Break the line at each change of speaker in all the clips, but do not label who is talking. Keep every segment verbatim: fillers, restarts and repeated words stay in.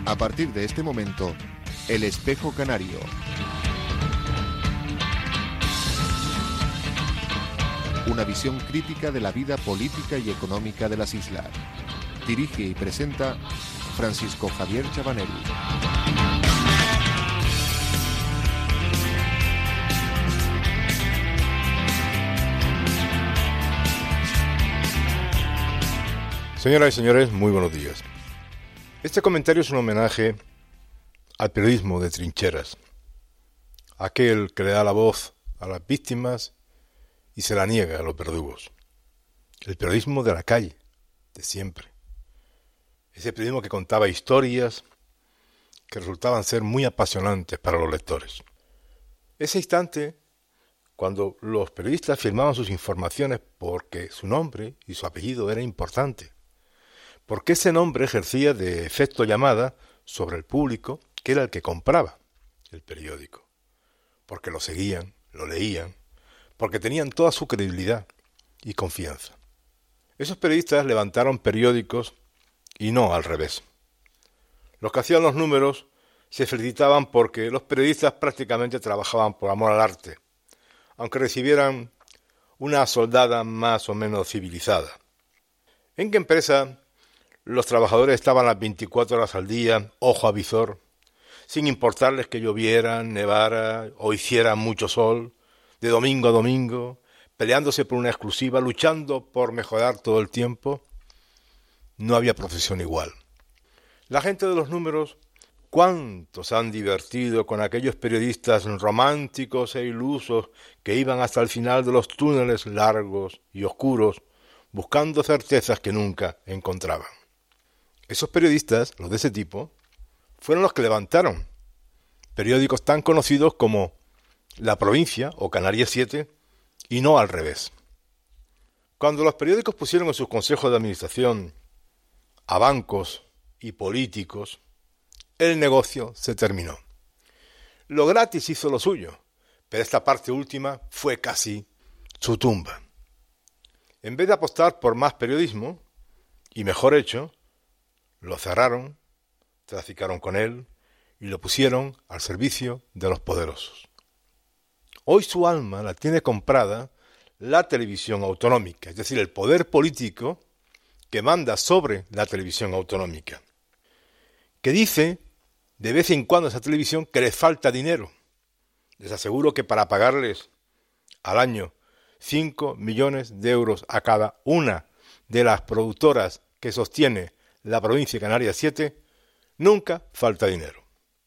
A partir de este momento, El Espejo Canario. Una visión crítica de la vida política y económica de las islas. Dirige y presenta Francisco Javier Chabanel.
Señoras y señores, muy buenos días. Este comentario es un homenaje al periodismo de trincheras, aquel que le da la voz a las víctimas y se la niega a los verdugos. El periodismo de la calle, de siempre. Ese periodismo que contaba historias que resultaban ser muy apasionantes para los lectores. Ese instante, cuando los periodistas firmaban sus informaciones porque su nombre y su apellido era importante, porque ese nombre ejercía de efecto llamada sobre el público, que era el que compraba el periódico, porque lo seguían, lo leían, porque tenían toda su credibilidad y confianza. Esos periodistas levantaron periódicos y no al revés. Los que hacían los números se felicitaban porque los periodistas prácticamente trabajaban por amor al arte, aunque recibieran una soldada más o menos civilizada. ¿En qué empresa los trabajadores estaban las veinticuatro horas al día, ojo a visor, sin importarles que lloviera, nevara o hiciera mucho sol, de domingo a domingo, peleándose por una exclusiva, luchando por mejorar todo el tiempo? No había profesión igual. La gente de los números, ¿cuántos han divertido con aquellos periodistas románticos e ilusos que iban hasta el final de los túneles largos y oscuros, buscando certezas que nunca encontraban? Esos periodistas, los de ese tipo, fueron los que levantaron periódicos tan conocidos como La Provincia o Canarias siete, y no al revés. Cuando los periódicos pusieron en sus consejos de administración a bancos y políticos, el negocio se terminó. Lo gratis hizo lo suyo, pero esta parte última fue casi su tumba. En vez de apostar por más periodismo, y mejor hecho, lo cerraron, traficaron con él y lo pusieron al servicio de los poderosos. Hoy su alma la tiene comprada la televisión autonómica, es decir, el poder político que manda sobre la televisión autonómica, que dice de vez en cuando a esa televisión que les falta dinero. Les aseguro que para pagarles al año cinco millones de euros a cada una de las productoras que sostiene La Provincia Canarias siete, nunca falta dinero.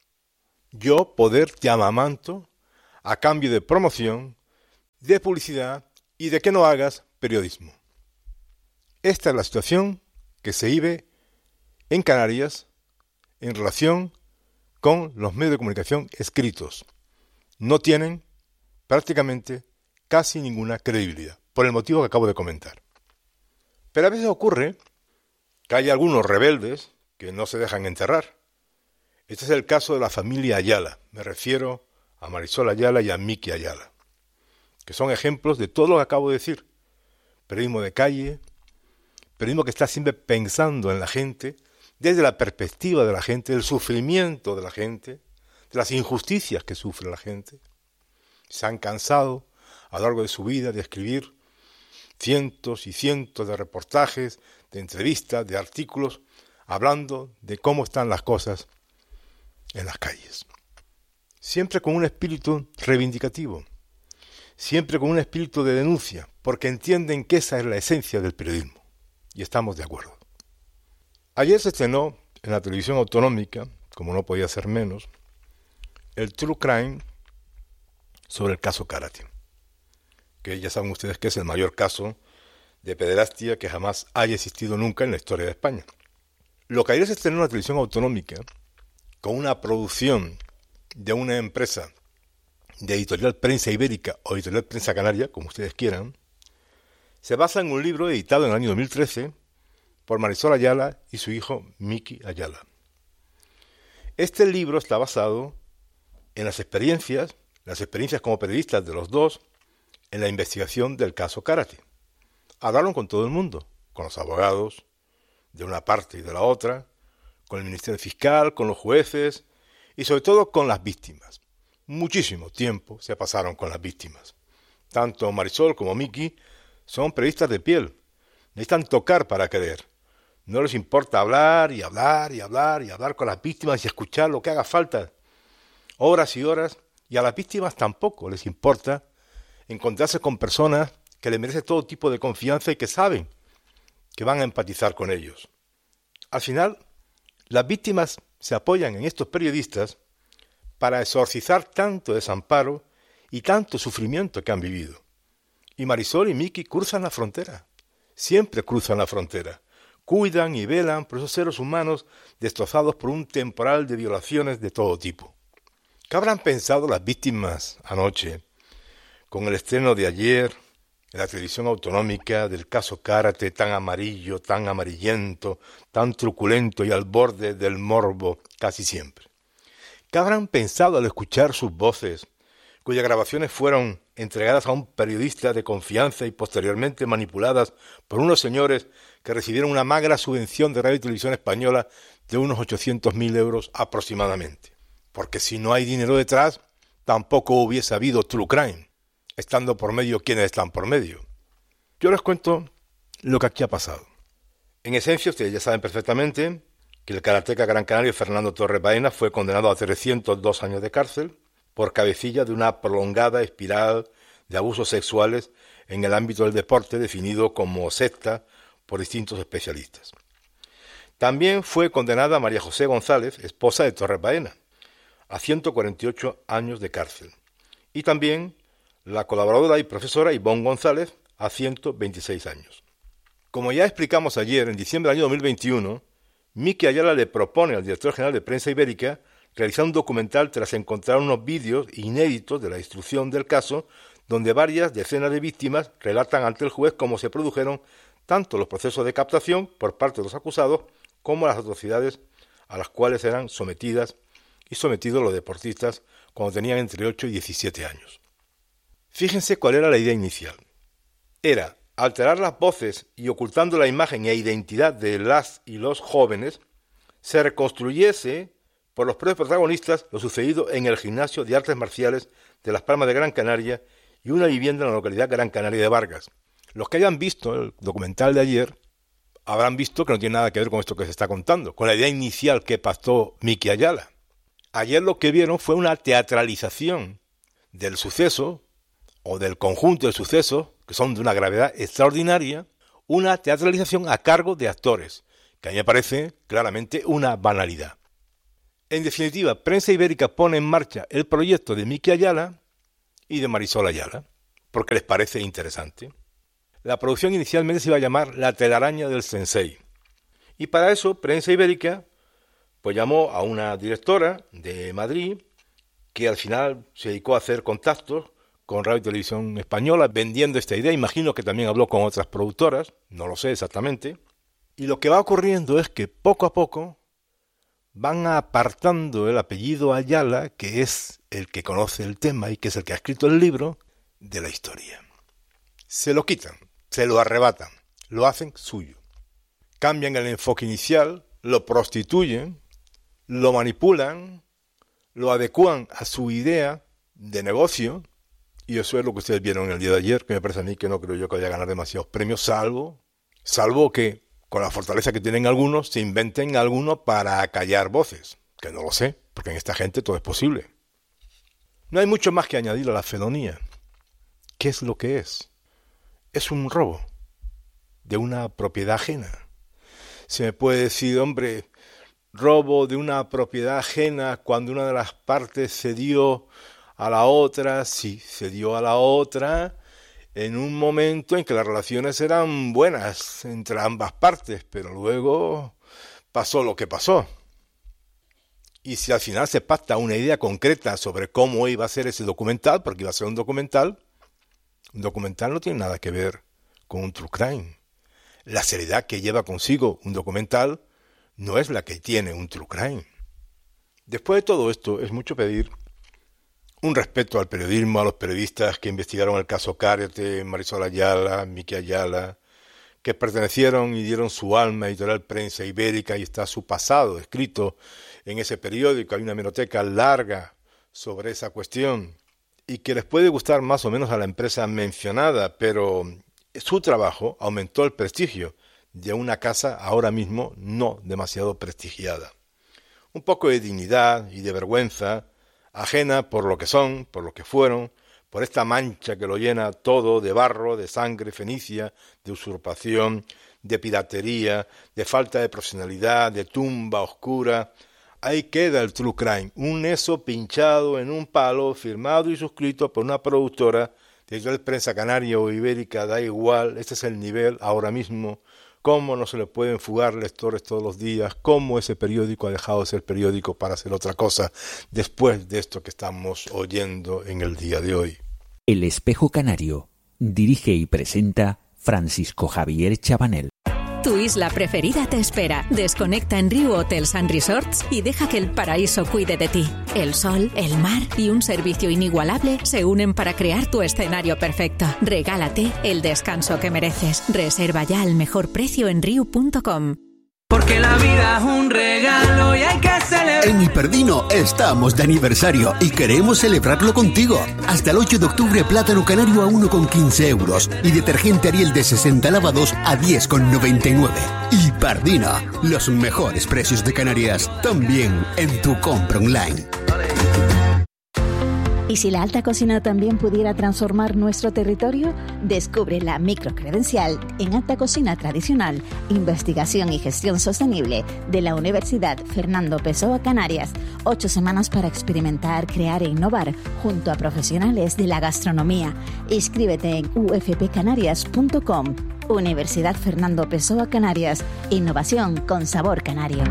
Yo poder te amamanto a cambio de promoción, de publicidad y de que no hagas periodismo. Esta es la situación que se vive en Canarias en relación con los medios de comunicación escritos. No tienen prácticamente casi ninguna credibilidad, por el motivo que acabo de comentar. Pero a veces ocurre que hay algunos rebeldes que no se dejan enterrar. Este es el caso de la familia Ayala. Me refiero a Marisol Ayala y a Miki Ayala, que son ejemplos de todo lo que acabo de decir. Periodismo de calle, periodismo que está siempre pensando en la gente, desde la perspectiva de la gente, del sufrimiento de la gente, de las injusticias que sufre la gente. Se han cansado a lo largo de su vida de escribir cientos y cientos de reportajes, de entrevistas, de artículos, hablando de cómo están las cosas en las calles. Siempre con un espíritu reivindicativo, siempre con un espíritu de denuncia, porque entienden que esa es la esencia del periodismo, y estamos de acuerdo. Ayer se estrenó en la televisión autonómica, como no podía ser menos, el True Crime sobre el caso Karate, que ya saben ustedes que es el mayor caso de pederastia que jamás haya existido nunca en la historia de España. Lo que ayer se estrenó en la televisión autonómica, con una producción de una empresa de Editorial Prensa Ibérica o Editorial Prensa Canaria, como ustedes quieran, se basa en un libro editado en el año dos mil trece por Marisol Ayala y su hijo Miki Ayala. Este libro está basado en las experiencias, las experiencias como periodistas de los dos, en la investigación del caso Karate. Hablaron con todo el mundo, con los abogados de una parte y de la otra, con el Ministerio Fiscal, con los jueces y sobre todo con las víctimas. Muchísimo tiempo se pasaron con las víctimas. Tanto Marisol como Miki son periodistas de piel. Necesitan tocar para creer. No les importa hablar y hablar y hablar y hablar con las víctimas y escuchar lo que haga falta. Horas y horas. Y a las víctimas tampoco les importa encontrarse con personas que les merecen todo tipo de confianza y que saben que van a empatizar con ellos. Al final, las víctimas se apoyan en estos periodistas para exorcizar tanto desamparo y tanto sufrimiento que han vivido. Y Marisol y Miki cruzan la frontera, siempre cruzan la frontera, cuidan y velan por esos seres humanos destrozados por un temporal de violaciones de todo tipo. ¿Qué habrán pensado las víctimas anoche con el estreno de ayer en la televisión autonómica del caso Cárate, tan amarillo, tan amarillento, tan truculento y al borde del morbo casi siempre? ¿Qué habrán pensado al escuchar sus voces, cuyas grabaciones fueron entregadas a un periodista de confianza y posteriormente manipuladas por unos señores que recibieron una magra subvención de Radio y Televisión Española de unos ochocientos mil euros aproximadamente? Porque si no hay dinero detrás, tampoco hubiese habido True Crime, estando por medio quienes están por medio. Yo les cuento lo que aquí ha pasado. En esencia, ustedes ya saben perfectamente que el karateca gran canario Fernando Torres Baena fue condenado a trescientos dos años de cárcel por cabecilla de una prolongada espiral de abusos sexuales en el ámbito del deporte definido como secta por distintos especialistas. También fue condenada María José González, esposa de Torres Baena, a ciento cuarenta y ocho años de cárcel. Y también la colaboradora y profesora Ivonne González a ciento veintiséis años. Como ya explicamos ayer, en diciembre del año dos mil veintiuno, Miki Ayala le propone al director general de Prensa Ibérica realizar un documental tras encontrar unos vídeos inéditos de la instrucción del caso, donde varias decenas de víctimas relatan ante el juez cómo se produjeron tanto los procesos de captación por parte de los acusados como las atrocidades a las cuales eran sometidas y sometidos los deportistas cuando tenían entre ocho y diecisiete años. Fíjense cuál era la idea inicial. Era alterar las voces y ocultando la imagen e identidad de las y los jóvenes, se reconstruyese por los propios protagonistas lo sucedido en el gimnasio de artes marciales de Las Palmas de Gran Canaria y una vivienda en la localidad Gran Canaria de Vargas. Los que hayan visto el documental de ayer habrán visto que no tiene nada que ver con esto que se está contando, con la idea inicial que pactó Miki Ayala. Ayer lo que vieron fue una teatralización del suceso o del conjunto de sucesos, que son de una gravedad extraordinaria, una teatralización a cargo de actores, que a mí me parece claramente una banalidad. En definitiva, Prensa Ibérica pone en marcha el proyecto de Miki Ayala y de Marisol Ayala, porque les parece interesante. La producción inicialmente se iba a llamar La telaraña del Sensei, y para eso Prensa Ibérica pues llamó a una directora de Madrid que al final se dedicó a hacer contactos con Radio y Televisión Española vendiendo esta idea. Imagino que también habló con otras productoras, no lo sé exactamente. Y lo que va ocurriendo es que poco a poco van apartando el apellido Ayala, que es el que conoce el tema y que es el que ha escrito el libro, de la historia. Se lo quitan, se lo arrebatan, lo hacen suyo. Cambian el enfoque inicial, lo prostituyen, lo manipulan, lo adecúan a su idea de negocio, y eso es lo que ustedes vieron el día de ayer, que me parece a mí que no creo yo que vaya a ganar demasiados premios, salvo, salvo que con la fortaleza que tienen algunos, se inventen alguno para callar voces, que no lo sé, porque en esta gente todo es posible. No hay mucho más que añadir a la felonía. ¿Qué es lo que es? Es un robo de una propiedad ajena. Se me puede decir, hombre, robo de una propiedad ajena cuando una de las partes cedió a la otra, sí, cedió a la otra en un momento en que las relaciones eran buenas entre ambas partes, pero luego pasó lo que pasó. Y si al final se pacta una idea concreta sobre cómo iba a ser ese documental, porque iba a ser un documental, un documental no tiene nada que ver con un true crime. La seriedad que lleva consigo un documental no es la que tiene un true crime. Después de todo esto, es mucho pedir un respeto al periodismo, a los periodistas que investigaron el caso Cárate, Marisol Ayala, Miki Ayala, que pertenecieron y dieron su alma a Editorial Prensa Ibérica, y está su pasado escrito en ese periódico. Hay una hemeroteca larga sobre esa cuestión y que les puede gustar más o menos a la empresa mencionada, pero su trabajo aumentó el prestigio de una casa ahora mismo no demasiado prestigiada. Un poco de dignidad y de vergüenza, ajena por lo que son, por lo que fueron, por esta mancha que lo llena todo de barro, de sangre fenicia, de usurpación, de piratería, de falta de profesionalidad, de tumba oscura. Ahí queda el True Crime, un eso pinchado en un palo, firmado y suscrito por una productora de Editorial Prensa Canaria o Ibérica, da igual, este es el nivel ahora mismo. Cómo no se le pueden fugar lectores todos los días, cómo ese periódico ha dejado de ser periódico para hacer otra cosa después de esto que estamos oyendo en el día de hoy.
El Espejo Canario dirige y presenta Francisco Javier Chabanel.
Tu isla preferida te espera. Desconecta en Riu Hotels and Resorts y deja que el paraíso cuide de ti. El sol, el mar y un servicio inigualable se unen para crear tu escenario perfecto. Regálate el descanso que mereces. Reserva ya al mejor precio en riu punto com.
Porque la vida es un regalo y hay que celebrar.
En Hiperdino estamos de aniversario y queremos celebrarlo contigo. Hasta el ocho de octubre, plátano canario a uno con quince euros y detergente Ariel de sesenta lavados a diez con noventa y nueve. Hiperdino, los mejores precios de Canarias, también en tu compra online.
¿Y si la alta cocina también pudiera transformar nuestro territorio? Descubre la microcredencial en Alta Cocina Tradicional, Investigación y Gestión Sostenible de la Universidad Fernando Pessoa Canarias. Ocho semanas para experimentar, crear e innovar junto a profesionales de la gastronomía. Inscríbete en u f p canarias punto com. Universidad Fernando Pessoa Canarias. Innovación con sabor canario.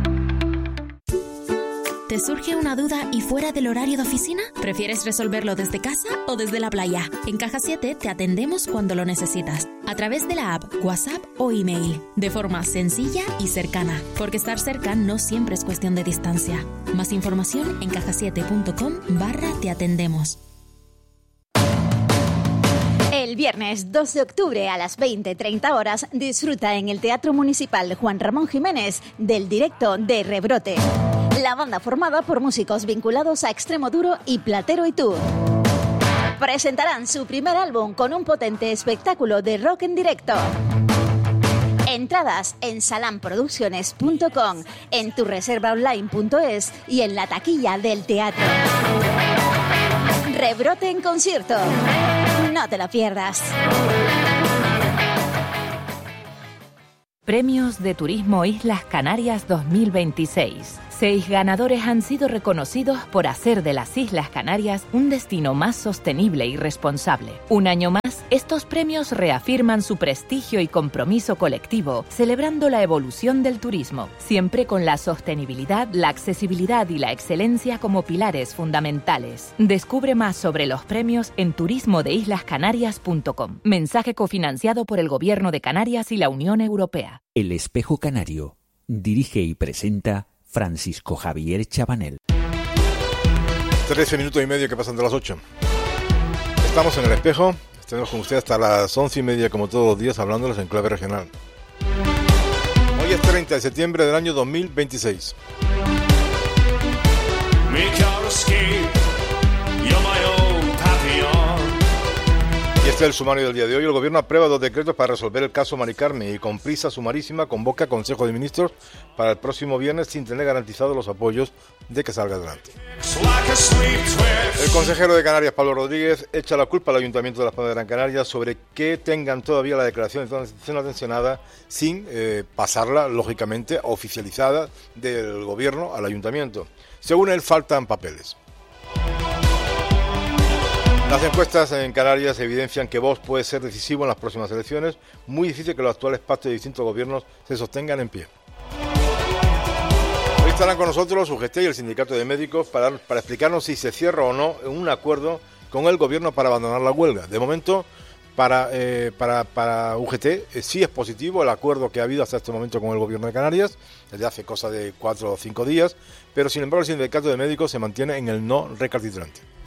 ¿Te surge una duda y fuera del horario de oficina? ¿Prefieres resolverlo desde casa o desde la playa? En Caja siete te atendemos cuando lo necesitas, a través de la app, WhatsApp o email, de forma sencilla y cercana, porque estar cerca no siempre es cuestión de distancia. Más información en caja siete punto com barra te atendemos.
El viernes dos de octubre a las veinte treinta horas disfruta en el Teatro Municipal Juan Ramón Jiménez del directo de Rebrote. La banda formada por músicos vinculados a Extremo Duro y Platero y Tú. Presentarán su primer álbum con un potente espectáculo de rock en directo. Entradas en salam producciones punto com, en tu reserva online punto es y en la taquilla del teatro. Rebrote en concierto. No te lo pierdas.
Premios de Turismo Islas Canarias dos mil veintiséis. Seis ganadores han sido reconocidos por hacer de las Islas Canarias un destino más sostenible y responsable. Un año más, estos premios reafirman su prestigio y compromiso colectivo, celebrando la evolución del turismo, siempre con la sostenibilidad, la accesibilidad y la excelencia como pilares fundamentales. Descubre más sobre los premios en turismo de islas canarias punto com. Mensaje cofinanciado por el Gobierno de Canarias y la Unión Europea.
El Espejo Canario dirige y presenta Francisco Javier Chabanel.
Trece minutos y medio que pasan de las ocho. Estamos en El Espejo. Estaremos con ustedes hasta las once y media, como todos los días, hablándoles en clave regional. Hoy es treinta de septiembre del año dos mil veintiséis. Y este es el sumario del día de hoy. El gobierno aprueba dos decretos para resolver el caso Mari Carmen y con prisa sumarísima convoca Consejo de Ministros para el próximo viernes sin tener garantizados los apoyos de que salga adelante. El consejero de Canarias, Pablo Rodríguez, echa la culpa al Ayuntamiento de Las Palmas de Gran Canaria sobre que tengan todavía la declaración de transición atencionada sin eh, pasarla, lógicamente, oficializada del gobierno al Ayuntamiento. Según él, faltan papeles. Las encuestas en Canarias evidencian que Vox puede ser decisivo en las próximas elecciones. Muy difícil que los actuales pactos de distintos gobiernos se sostengan en pie. Hoy estarán con nosotros U G T y el Sindicato de Médicos para, para explicarnos si se cierra o no un acuerdo con el gobierno para abandonar la huelga. De momento, para, eh, para, para U G T eh, sí es positivo el acuerdo que ha habido hasta este momento con el gobierno de Canarias, desde hace cosa de cuatro o cinco días, pero sin embargo el Sindicato de Médicos se mantiene en el no recalcitrante.